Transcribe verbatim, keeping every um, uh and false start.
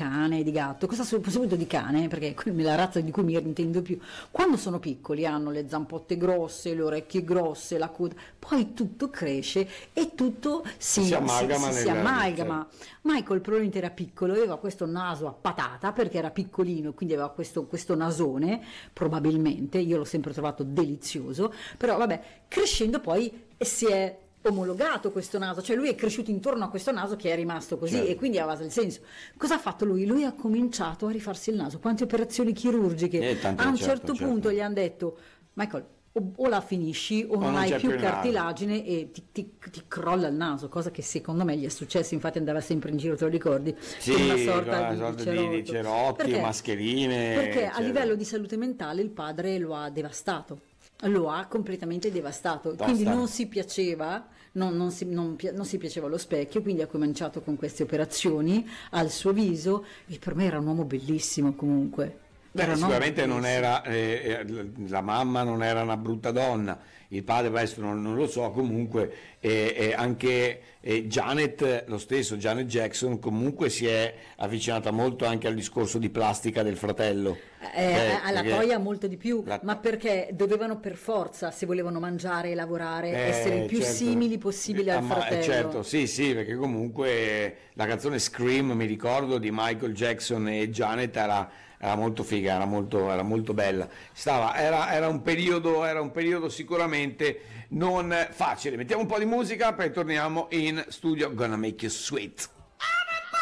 cane, di gatto, cosa a proposito di cane, perché è la razza di cui mi intendo più, quando sono piccoli hanno le zampotte grosse, le orecchie grosse, la coda, poi tutto cresce e tutto si, si amalgama. si, si, si amalgama. Michael probabilmente era piccolo, aveva questo naso a patata perché era piccolino, quindi aveva questo, questo nasone, probabilmente, io l'ho sempre trovato delizioso, però vabbè, crescendo poi si è omologato questo naso, cioè lui è cresciuto intorno a questo naso che è rimasto così, certo. E quindi aveva il senso. Cosa ha fatto lui? Lui ha cominciato a rifarsi il naso, quante operazioni chirurgiche, eh, tante, a un certo, certo certo. punto gli hanno detto Michael o, o la finisci o, o non, non hai più cartilagine e ti, ti, ti crolla il naso, cosa che secondo me gli è successo, infatti andava sempre in giro, te lo ricordi? Sì, con una sorta, una sorta di, di cerotti, perché, mascherine. Perché certo. a livello di salute mentale il padre lo ha devastato. Lo ha completamente devastato, Tosta. Quindi non si piaceva, non, non, si, non, non si piaceva allo specchio, quindi ha cominciato con queste operazioni al suo viso e per me era un uomo bellissimo comunque. Beh, sicuramente non era, eh, la mamma non era una brutta donna, il padre adesso non, non lo so, comunque eh, eh, anche eh, Janet, lo stesso Janet Jackson comunque si è avvicinata molto anche al discorso di plastica del fratello. Eh, eh, alla toia molto di più, la... ma perché dovevano per forza, se volevano mangiare e lavorare, eh, essere il più certo. simili possibile al ma, fratello. Certo, sì, sì, perché comunque la canzone Scream, mi ricordo, di Michael Jackson e Janet era, era molto figa, era molto, era molto bella. Stava, era, era, un periodo, era un periodo sicuramente non facile. Mettiamo un po' di musica, poi torniamo in studio. Gonna Make You Sweet.